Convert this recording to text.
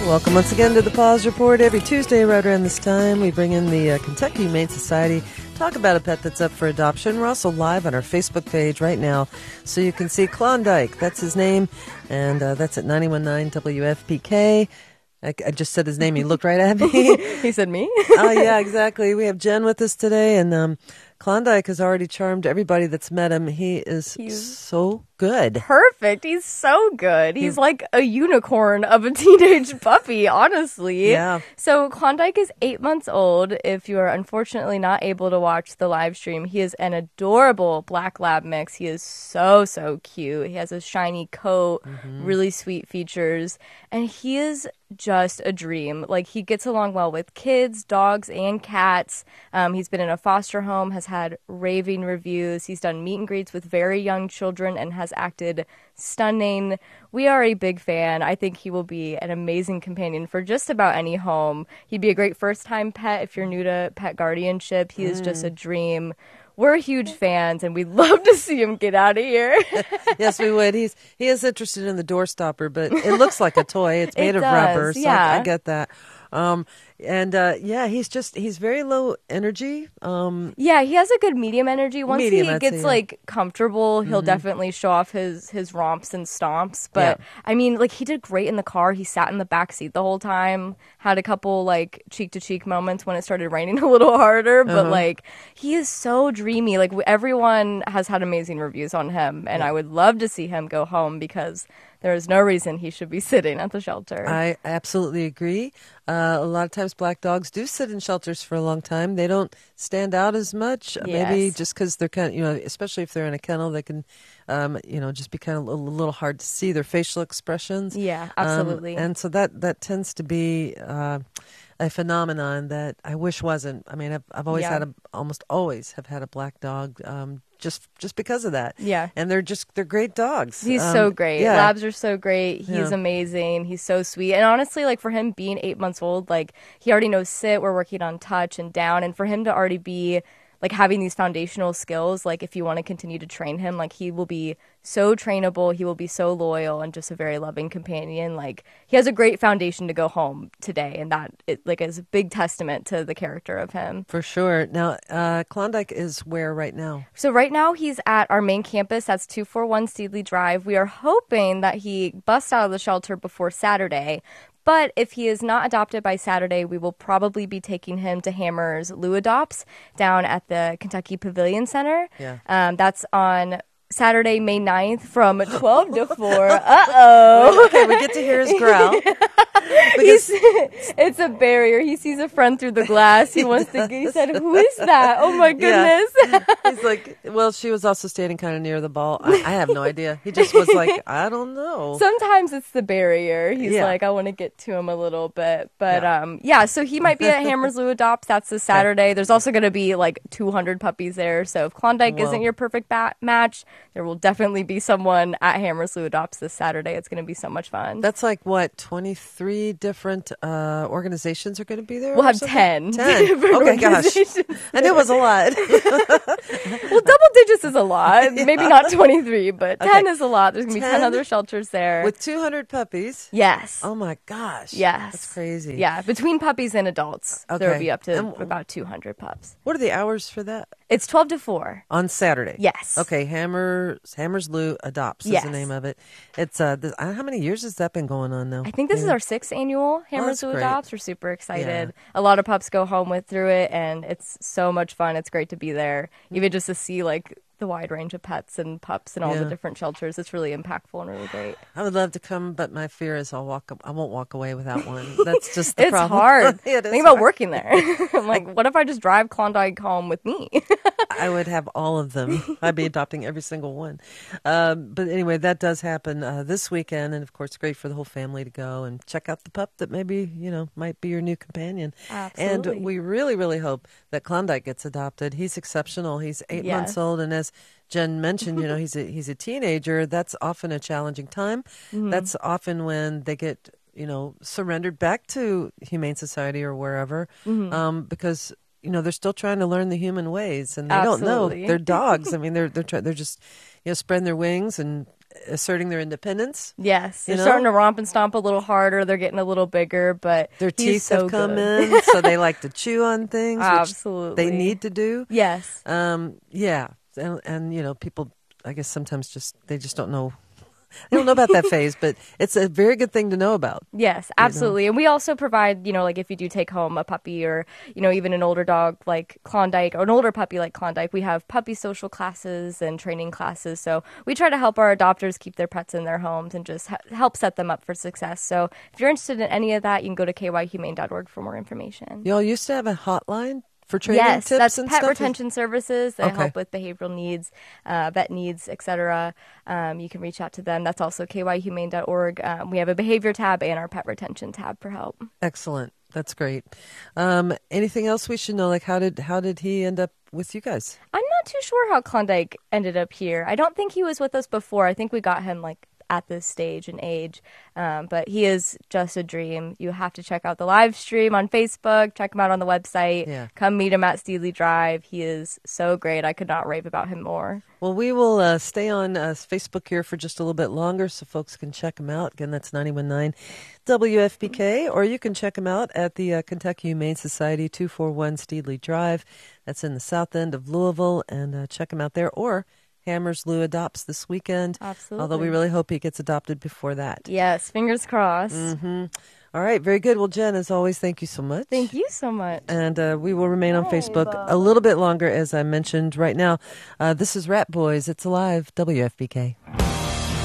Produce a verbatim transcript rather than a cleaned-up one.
Welcome once again to the Paws Report. Every Tuesday right around this time, we bring in the uh, Kentucky Humane Society, talk about a pet that's up for adoption. We're also live on our Facebook page right now, so you can see Klondike. That's his name, and uh, that's at ninety-one point nine W F P K. I, I just said his name. He looked right at me. He said me? Oh, yeah, exactly. We have Jen with us today, and um, Klondike has already charmed everybody that's met him. He is He's so good. Perfect. He's so good. He's like a unicorn of a teenage puppy, honestly. Yeah. So Klondike is eight months old. If you are unfortunately not able to watch the live stream, he is an adorable black lab mix. He is so, so cute. He has a shiny coat, mm-hmm. really sweet features, and he is just a dream. Like, he gets along well with kids, dogs, and cats. Um, he's been in a foster home, has had raving reviews. He's done meet and greets with very young children and has acted stunning. We are a big fan. I think he will be an amazing companion for just about any home. He'd be a great first-time pet if you're new to pet guardianship. He is mm. just a dream. We're huge fans, and we'd love to see him get out of here. Yes, we would. He's he is interested in the door stopper, but it looks like a toy. It's made it of does, rubber, so yeah. I, I get that. Um, and uh, yeah, he's just he's very low energy. Um, yeah, he has a good medium energy. Once medium, he I'd gets say, yeah. like comfortable, he'll mm-hmm. definitely show off his his romps and stomps. But yeah. I mean, like, he did great in the car. He sat in the back seat the whole time. Had a couple like cheek to cheek moments when it started raining a little harder. But uh-huh. like, he is so dreamy. Like, everyone has had amazing reviews on him, and yeah. I would love to see him go home because there is no reason he should be sitting at the shelter. I absolutely agree. Uh, a lot of times black dogs do sit in shelters for a long time. They don't stand out as much. Yes. Maybe just because they're kind of, you know, especially if they're in a kennel, they can, um, you know, just be kind of a little hard to see their facial expressions. Yeah, absolutely. Um, and so that, that tends to be uh, a phenomenon that I wish wasn't. I mean, I've, I've always yeah. had a, almost always have had a black dog. Um, Just, just because of that, yeah, and they're just they're great dogs. He's um, so great. Yeah. Labs are so great. He's Yeah. amazing. He's so sweet. And honestly, like, for him being eight months old, like, he already knows sit. We're working on touch and down, and for him to already be like having these foundational skills, like, if you want to continue to train him, like, he will be so trainable. He will be so loyal and just a very loving companion. Like, he has a great foundation to go home today, and that it, like, is a big testament to the character of him. For sure. Now, uh, Klondike is where right now? So right now he's at our main campus. That's two forty-one Steedley Drive. We are hoping that he busts out of the shelter before Saturday. But if he is not adopted by Saturday, we will probably be taking him to Hammer's Lou Adopts down at the Kentucky Pavilion Center. Yeah. Um, that's on Saturday, May ninth from twelve to four. Uh-oh. Okay, we get to hear his growl. He's, it's a barrier. He sees a friend through the glass. He, he wants does. to get, he said, "Who is that? Oh my goodness." Yeah. He's like, well, she was also standing kind of near the ball. I, I have no idea. He just was like, I don't know. Sometimes it's the barrier. He's yeah. like, I want to get to him a little bit. But yeah, um, yeah so he might be at Hammer's Lou Adopts. That's this Saturday. There's also going to be like two hundred puppies there. So if Klondike Whoa. isn't your perfect bat match, there will definitely be someone at Hammer's Lou Adopts this Saturday. It's going to be so much fun. That's like, what, twenty-three different uh, organizations are going to be there? We'll have ten. ten. Okay, gosh. And it was a lot. Well, double digits is a lot. Yeah. Maybe not twenty-three, but okay. ten is a lot. There's going to be ten other shelters there. With two hundred puppies? Yes. Oh, my gosh. Yes. That's crazy. Yeah, between puppies and adults, okay. there will be up to and about two hundred pups. What are the hours for that? It's twelve to four. On Saturday? Yes. Okay, Hammer's, Hammer's Lou Adopts is yes. the name of it. It's uh, this, uh, how many years has that been going on now? I think this yeah. is our sixth annual Hammer's oh, Lou great. Adopts. We're super excited. Yeah. A lot of pups go home with through it, and it's so much fun. It's great to be there, even just to see like the wide range of pets and pups and all yeah. the different shelters. It's really impactful and really great. I would love to come, but my fear is I'll walk. I won't walk away without one. That's just the it's problem. hard. it is Think hard. about working there. I'm like, what if I just drive Klondike home with me? I would have all of them. I'd be adopting every single one. Um, but anyway, that does happen uh, this weekend, and of course, great for the whole family to go and check out the pup that maybe you know might be your new companion. Absolutely. And we really, really hope that Klondike gets adopted. He's exceptional. He's eight yes. months old, and as Jen mentioned, you know, he's a he's a teenager. That's often a challenging time. Mm-hmm. That's often when they get, you know, surrendered back to Humane Society or wherever, mm-hmm. um, because you know they're still trying to learn the human ways, and they Absolutely. don't know. They're dogs. I mean, they're they're try, they're just you know spreading their wings and asserting their independence. Yes, they're You know? starting to romp and stomp a little harder. They're getting a little bigger, but Their he's teeth so have come good. in, so they like to chew on things, which Absolutely. they need to do. Yes. Um, yeah, and, and you know, people, I guess sometimes just they just don't know. They don't know about that phase, but it's a very good thing to know about. Yes, absolutely. And we also provide, you know, like if you do take home a puppy or, you know, even an older dog like Klondike or an older puppy like Klondike, we have puppy social classes and training classes. So we try to help our adopters keep their pets in their homes and just ha- help set them up for success. So if you're interested in any of that, you can go to k y humane dot org for more information. Y'all used to have a hotline for training Yes, tips that's and pet stuff? retention services. They Okay. help with behavioral needs, uh, vet needs, et cetera. Um, you can reach out to them. That's also k y humane dot org. Um, we have a behavior tab and our pet retention tab for help. Excellent. That's great. Um, anything else we should know? Like, how did how did he end up with you guys? I'm not too sure how Klondike ended up here. I don't think he was with us before. I think we got him like at this stage and age. Um, but he is just a dream. You have to check out the live stream on Facebook, check him out on the website, Yeah. come meet him at Steedley Drive. He is so great. I could not rave about him more. Well, we will uh, stay on uh, Facebook here for just a little bit longer so folks can check him out. Again, that's ninety-one point nine W F P K, or you can check him out at the uh, Kentucky Humane Society, two forty-one Steedley Drive. That's in the south end of Louisville, and uh, check him out there. Or Hammers Lou adopts this weekend. Absolutely. Although we really hope he gets adopted before that. Yes, fingers crossed. Mm-hmm. All right, very good. Well, Jen, as always, thank you so much. Thank you so much. And uh, we will remain on Hey, Facebook Bob. a little bit longer, as I mentioned right now. Uh, this is Rat Boys. It's alive, W F B K.